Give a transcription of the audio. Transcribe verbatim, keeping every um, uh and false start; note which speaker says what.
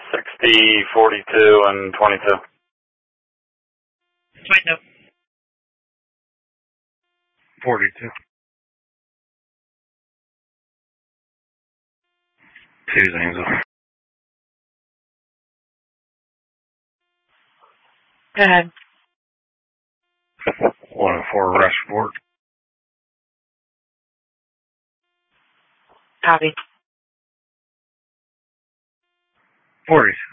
Speaker 1: sixty, forty-two, and twenty-two.
Speaker 2: twenty-two.
Speaker 3: forty-two. Two Angel.
Speaker 2: Go ahead.
Speaker 3: One and four rush report.
Speaker 2: Copy.
Speaker 3: forty.